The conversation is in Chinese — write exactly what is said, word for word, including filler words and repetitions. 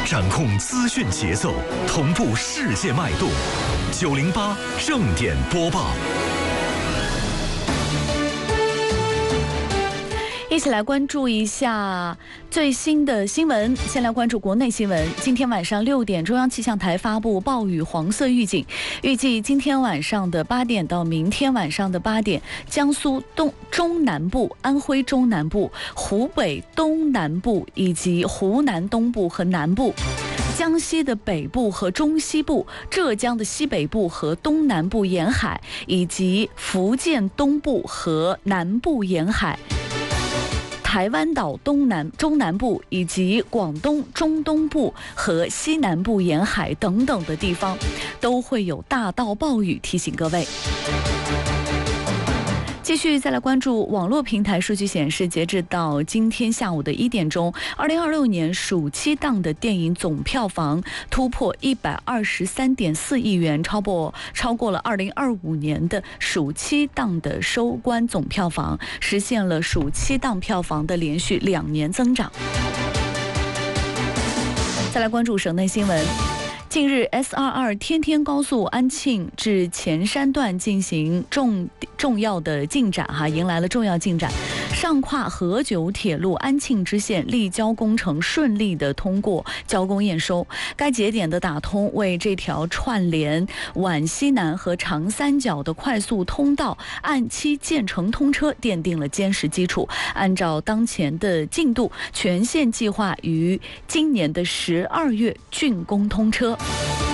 掌控资讯节奏，同步世界脉动。九零八正点播报。 一起来关注一下最新的新闻。先来关注国内新闻。今天晚上六点，中央气象台发布暴雨黄色预警，预计今天晚上的八点到明天晚上的八点，江苏东中南部、安徽中南部、湖北东南部以及湖南东部和南部。江西的北部和中西部、浙江的西北部和东南部沿海，以及福建东部和南部沿海。台湾岛东南、中南部以及广东中东部和西南部沿海等等的地方，都会有大到暴雨，提醒各位。继续再来关注网络平台数据显示，截至到今天下午的一点钟，二零二六年暑期档的电影总票房突破一百二十三点四亿元，超过超过了二零二五年的暑期档的收官总票房，实现了暑期档票房的连续两年增长。再来关注省内新闻。近日 ，S 二二天天高速安庆至前山段进行重重要的进展，哈，迎来了重要进展。上跨河九铁路安庆支线立交工程顺利的通过交工验收，该节点的打通为这条串联皖西南和长三角的快速通道按期建成通车奠定了坚实基础。按照当前的进度，全线计划于今年的十二月竣工通车。